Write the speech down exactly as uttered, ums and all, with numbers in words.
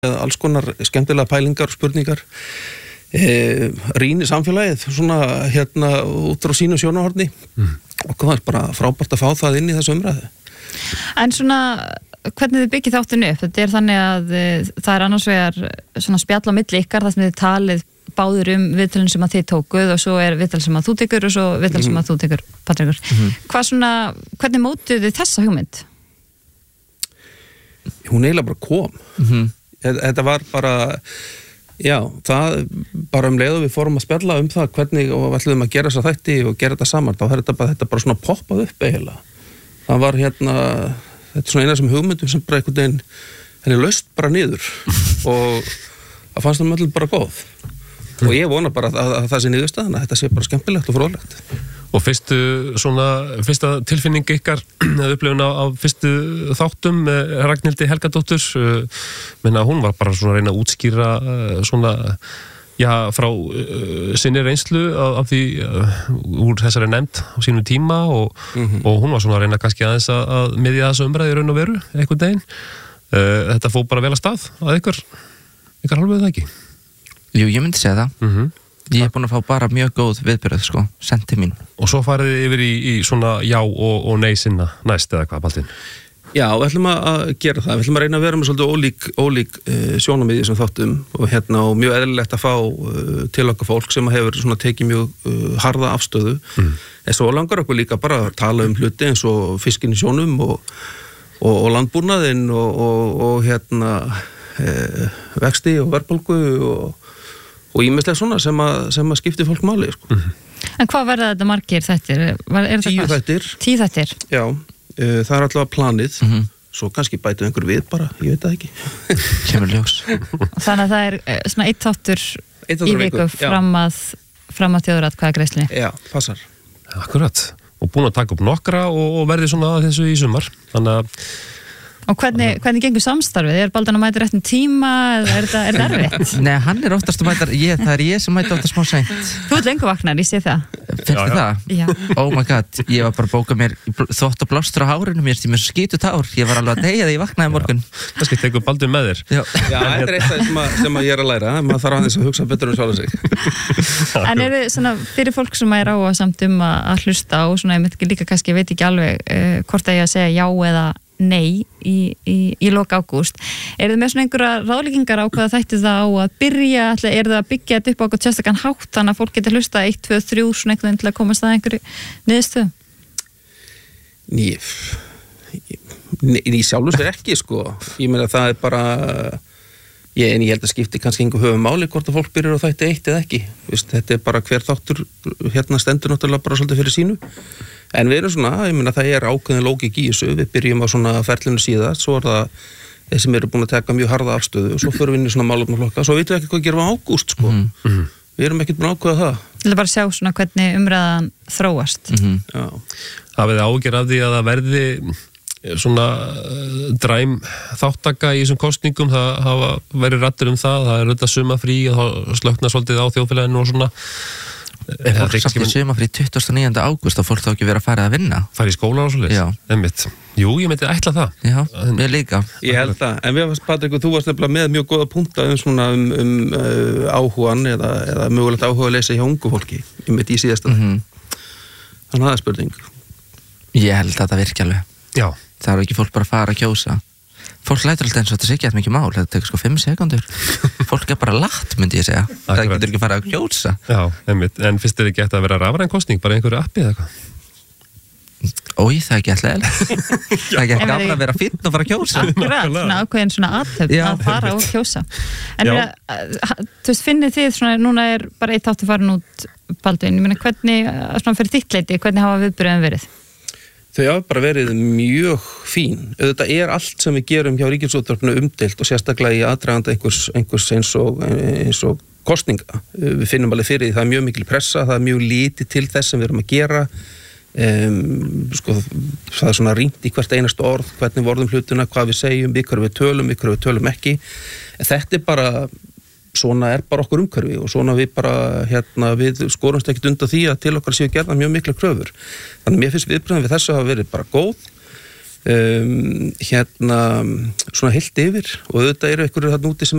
alls konar skemmtilega pælingar og spurningar, e, rýni samfélagið svona hérna út frá sínu sjónarhorni mm. og það er bara frábært að fá það inn í þessu umræðu. En svona, hvernig þið byggið þáttinu upp? Þetta er þannig að það er annars vegar svona spjall á milli ykkar þar sem þið talið báður um viðtölin sem að þið tókuð og svo er viðtal sem að þú tekur og svo viðtal sem að þú tekur, Patrikur. Mm-hmm. Hvað svona, hvernig mótuð þið þessa hugmynd? Hún eiginlega bara kom. Mm-hmm. Þetta var bara, já, það bara um leið og við fórum að spjalla um það hvernig og við ætlum að gera þessa þætti og gera þetta saman, þá er þetta bara, þetta bara svona poppað upp eiginlega. Það var hérna, þetta er svona eina sem hugmyndum sem bara einhvern veginn, henni laust bara niður og það fannst það möll bara góð. Mm. Og ég vona bara að, að það sé niðurstaðan, að þetta sé bara skemmtilegt og fróðlegt. Og fyrstu svona, fyrsta tilfinning ykkar upplifun á, á fyrstu þáttum Ragnhildi Helgadóttur, uh, menna hún var bara svona að reyna að útskýra uh, svona, já, frá uh, sinni reynslu af, af því uh, úr þessari nefnd á sínum tíma og, mm-hmm. og hún var svona að reyna kannski aðeins að, að miðja þessu umræði raun og veru, einhvern daginn. Uh, þetta fór bara vel að stað að ykkur, ykkar hálfuð það ekki? Jú, ég myndi segja það. Mhm. Ég er búin að fá bara mjög góð viðbyrð, sko, sendi mín. Og svo farið þið yfir í, í svona já og, og nei sinna næst eða hvað, Baldvin? Já, við ætlum að gera það. Við ætlum að reyna að vera með svolítið ólík, ólík uh, sjónarmið í þessum þáttum og, hérna, og mjög eðlilegt að fá uh, til okkar fólk sem hefur svona tekið mjög uh, harða afstöðu. Mm. En svo langar okkur líka bara að tala um hluti eins og fiskin í sjónum og, og, og landbúnaðinn og, og, og hérna, uh, vexti og verðbólgu og og ímislega svona sem að, sem að skipti fólk máli, sko. Mm-hmm. En hvað verða þetta margir þættir? Er Tíu þættir. Tíu þættir? Já, uh, það er allavega planið, mm-hmm. svo kannski bætu einhver við bara, ég veit það ekki. Kemur ljós. Þannig að það er svona eitt þáttur í viku fram að, fram að þjóðaratkvæðagreiðslunni. Já, passar. Akkurat. Og búin að taka upp nokkra og, og verði svona að þessu í sumar. Þannig að Og hvernig, hvernig gengur samstarfið? Er Baldan að mæta réttum tíma eða er þetta er erfitt? Nei, hann er oftast að mæta, ég, það er ég sem mæta oftast smá seint. Þú ert lengur vaknar, ég sé það. Finnst þið það? Já. Oh my god, ég var bara að bóka mér þvott og blástur á hárinu, mér er skítut hár, ég var alveg að deyja þegar ég vaknaði morgun. Það skal tekur Baldur með þér. Já, Já þetta er eitt sem, að, sem að ég er að læra, maður þarf aðeins að hugsa betur um sjálf sig. En er þið svona, fyrir fólk sem er áhugasamt um að, að hlusta á, svona, ég veit líka kannski, veit ekki alveg uh, hvort að ég að segja já eða nei í, í, í lok ágúst. Er þið með svona einhverja ráðleggingar á hvað þætti það á að byrja? Er það að byggja þetta upp á okkur tjestakann hátt þannig að fólk getur hlusta eitt, tvö, þrjú svona einhvern veginn til að komast að einhverju niðurstöðu? Ný, ný sjálfur sér ekki, sko. Ég meina það er bara, ég, en ég held að skipti kannski einhver höfum máli hvort að fólk byrjar á þætti eitt eða ekki. Vist, þetta er bara hver þáttur hérna stendur náttúrulega bara svolítið fyrir sínu. En við erum svona, ég meina það er ákveðin lógik í þessu, við byrjum á svona ferlinu síðan, svo er það þeir sem eru búin að taka mjög harða afstöðu og svo förum við inn í svona málefnaflokka, svo vitum við ekki hvað gerum á ágúst, sko. Mm-hmm. Við erum ekkert búin að ákveða það. Þú vil bara sjá svona hvernig umræðan þróast. Mm-hmm. Já. Hafið þið áhyggjur af því að það verði svona dræm þáttaka í þessum kosningum, það hafa verið raddir um það, það er auðvitað sumafrí og það slöknar svolítið á þjóðfélaginu og svona. En fólk samt í sumafrí tuttugasta og níunda ágúst og fólk þá ekki verið að fara að vinna. Fara í skóla og svolítið? Já. Einmitt. Jú, ég myndi ætla það. Já, mér líka. Ég held það. En við, Patrik, þú varst nefnilega með mjög góða punkta um svona um, um uh, áhugan eða, eða mögulegt áhuga að leysa hjá ungu fólki. Ég myndi í síðasta. Mm-hmm. Þannig að það er spurning. Ég held að það virki alveg. Já. Það er ekki fólk bara að fara að kjósa. Fólk lætur alltaf eins og þetta sé ekki eitthvað mikið mál, þetta tekur sko fimm sekundur. Fólk er bara latt, myndi ég segja. Það getur ekki fara að kjósa. Já, einmitt. En finnst þér ekki að vera rafræn kosning, bara einhverju appi eða eitthvað? Ói, það er ekki alltaf. Það er ekki gaman að vera fínn og fara að kjósa. Akkurat, svona ákveðin svona aðtöfn að fara og kjósa. En er, þú veist, finnið þið svona, núna er bara eitt þáttur farin út, Baldvin, ég meina hvernig, svona fyrir þitt leyti, hvernig hafa viðbröðin verið? Þau hafa bara verið mjög fín. Auðvitað er allt sem við gerum hjá Ríkisútvarpinu umdeilt og sérstaklega í aðdraganda einhvers, einhvers eins og, eins og kosninga. Við finnum alveg fyrir því það er mjög mikil pressa, það er mjög lítið til þess sem við erum að gera. Um, sko, það er svona rýnt í hvert einast orð, hvernig vorðum hlutuna, hvað við segjum, við hverju við tölum, við hverju við tölum ekki. En þetta er bara, svona er bara okkur umhverfi og svona við bara, hérna, við skorumst ekkert undan því að til okkar séu gerðar mjög mikla kröfur. Þannig að mér finnst viðbröðin við þessu hafa verið bara góð. Um, hérna, svona heilt yfir og auðvitað eru einhverjir þarna úti sem